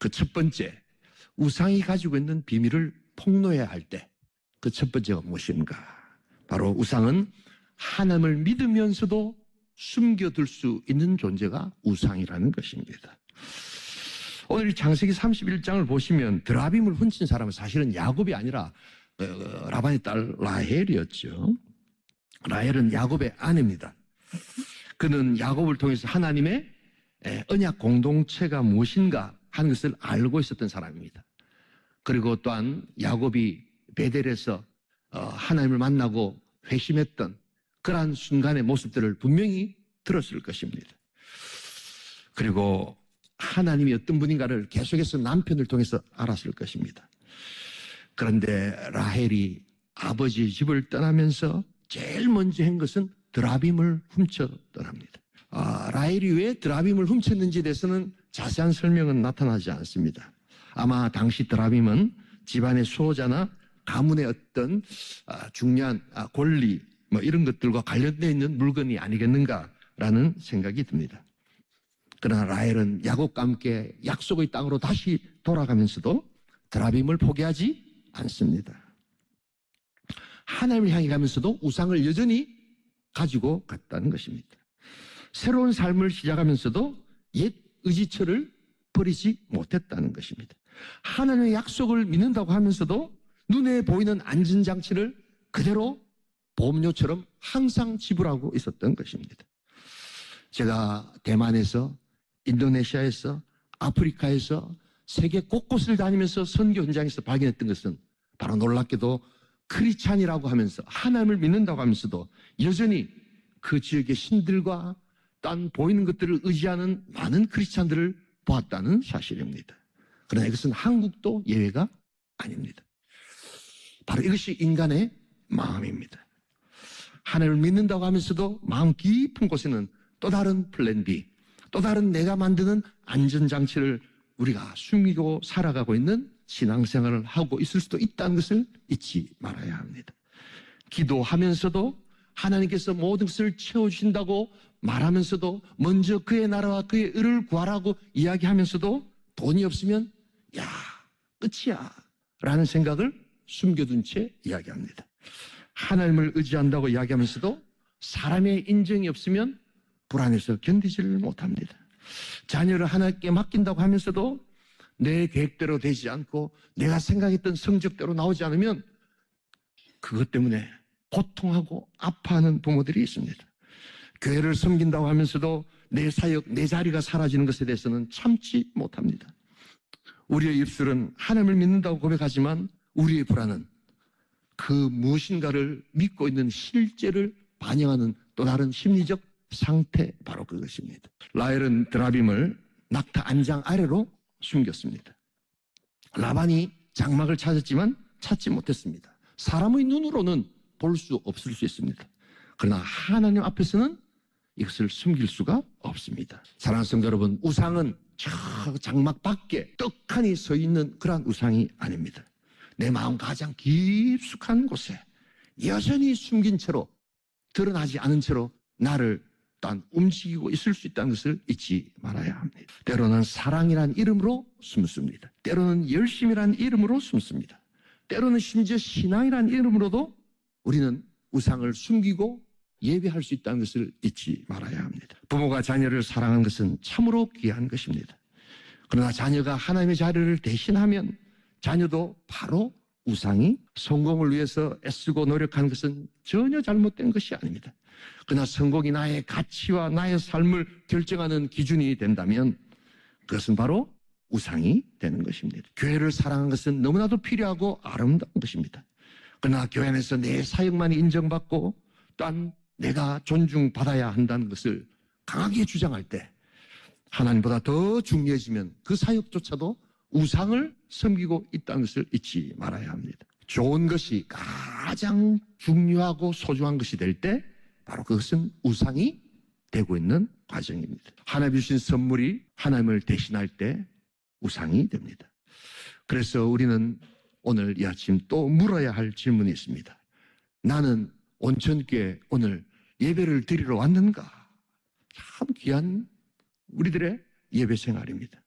그 첫 번째, 우상이 가지고 있는 비밀을 폭로해야 할 때 그 첫 번째가 무엇인가? 바로 우상은 하나님을 믿으면서도 숨겨둘 수 있는 존재가 우상이라는 것입니다. 오늘 창세기 31장을 보시면 드라빔을 훔친 사람은 사실은 야곱이 아니라 라반의 딸 라헬이었죠. 라헬은 야곱의 아내입니다. 그는 야곱을 통해서 하나님의 언약 공동체가 무엇인가 하는 것을 알고 있었던 사람입니다. 그리고 또한 야곱이 베델에서 하나님을 만나고 회심했던 그러한 순간의 모습들을 분명히 들었을 것입니다. 그리고 하나님이 어떤 분인가를 계속해서 남편을 통해서 알았을 것입니다. 그런데 라헬이 아버지의 집을 떠나면서 제일 먼저 한 것은 드라빔을 훔쳐 떠납니다. 라헬이 왜 드라빔을 훔쳤는지에 대해서는 자세한 설명은 나타나지 않습니다. 아마 당시 드라빔은 집안의 수호자나 가문의 어떤 중요한 권리 이런 것들과 관련되어 있는 물건이 아니겠는가라는 생각이 듭니다. 그러나 라헬은 야곱과 함께 약속의 땅으로 다시 돌아가면서도 드라빔을 포기하지 않습니다. 하나님을 향해 가면서도 우상을 여전히 가지고 갔다는 것입니다. 새로운 삶을 시작하면서도 옛 의지처를 버리지 못했다는 것입니다. 하나님의 약속을 믿는다고 하면서도 눈에 보이는 안전장치를 그대로 보험료처럼 항상 지불하고 있었던 것입니다. 제가 대만에서, 인도네시아에서, 아프리카에서 세계 곳곳을 다니면서 선교 현장에서 발견했던 것은 바로 놀랍게도 크리스찬이라고 하면서 하나님을 믿는다고 하면서도 여전히 그 지역의 신들과 딴 보이는 것들을 의지하는 많은 크리스찬들을 보았다는 사실입니다. 그러나 이것은 한국도 예외가 아닙니다. 바로 이것이 인간의 마음입니다. 하나님을 믿는다고 하면서도 마음 깊은 곳에는 또 다른 플랜 B, 또 다른 내가 만드는 안전장치를 우리가 숨기고 살아가고 있는 신앙생활을 하고 있을 수도 있다는 것을 잊지 말아야 합니다. 기도하면서도 하나님께서 모든 것을 채워주신다고 말하면서도 먼저 그의 나라와 그의 의를 구하라고 이야기하면서도 돈이 없으면 야 끝이야 라는 생각을 숨겨둔 채 이야기합니다. 하나님을 의지한다고 이야기하면서도 사람의 인정이 없으면 불안해서 견디지를 못합니다. 자녀를 하나님께 맡긴다고 하면서도 내 계획대로 되지 않고 내가 생각했던 성적대로 나오지 않으면 그것 때문에 고통하고 아파하는 부모들이 있습니다. 교회를 섬긴다고 하면서도 내 사역, 내 자리가 사라지는 것에 대해서는 참지 못합니다. 우리의 입술은 하나님을 믿는다고 고백하지만 우리의 불안은 그 무엇인가를 믿고 있는 실제를 반영하는 또 다른 심리적 상태, 바로 그것입니다. 라헬은 드라빔을 낙타 안장 아래로 숨겼습니다. 라반이 장막을 찾았지만 찾지 못했습니다. 사람의 눈으로는 볼 수 없을 수 있습니다. 그러나 하나님 앞에서는 이것을 숨길 수가 없습니다. 사랑하는 성도 여러분, 우상은 저 장막 밖에 떡하니 서 있는 그러한 우상이 아닙니다. 내 마음 가장 깊숙한 곳에 여전히 숨긴 채로 드러나지 않은 채로 나를 단 움직이고 있을 수 있다는 것을 잊지 말아야 합니다. 때로는 사랑이란 이름으로 숨습니다. 때로는 열심이란 이름으로 숨습니다. 때로는 심지어 신앙이란 이름으로도 우리는 우상을 숨기고 예배할 수 있다는 것을 잊지 말아야 합니다. 부모가 자녀를 사랑하는 것은 참으로 귀한 것입니다. 그러나 자녀가 하나님의 자리를 대신하면 자녀도 바로 우상이 성공을 위해서 애쓰고 노력하는 것은 전혀 잘못된 것이 아닙니다. 그러나 성공이 나의 가치와 나의 삶을 결정하는 기준이 된다면 그것은 바로 우상이 되는 것입니다. 교회를 사랑하는 것은 너무나도 필요하고 아름다운 것입니다. 그러나 교회 안에서 내 사역만이 인정받고 또한 내가 존중받아야 한다는 것을 강하게 주장할 때 하나님보다 더 중요해지면 그 사역조차도 우상을 섬기고 있다는 것을 잊지 말아야 합니다. 좋은 것이 가장 중요하고 소중한 것이 될 때 바로 그것은 우상이 되고 있는 과정입니다. 하나님 주신 선물이 하나님을 대신할 때 우상이 됩니다. 그래서 우리는 오늘 이 아침 또 물어야 할 질문이 있습니다. 나는 온천교회 오늘 예배를 드리러 왔는가? 참 귀한 우리들의 예배 생활입니다.